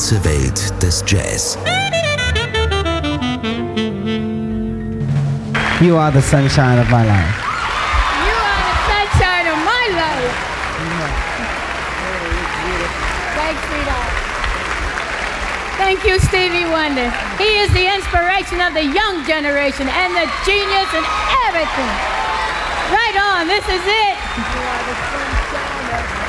ganze Welt des Jazz. You are the sunshine of my life. You are the sunshine of my life. Thanks, sweetheart. Thank you, Stevie Wonder. He is the inspiration of the young generation and the genius and everything. Right on, this is it. You are the sunshine of